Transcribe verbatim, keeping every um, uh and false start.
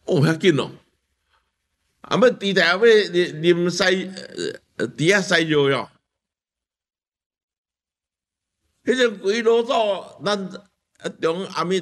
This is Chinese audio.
哦，遐紧哦，啊，要猪蹄要啉啉西呃猪仔西药哟，迄种规老早咱啊中暗暝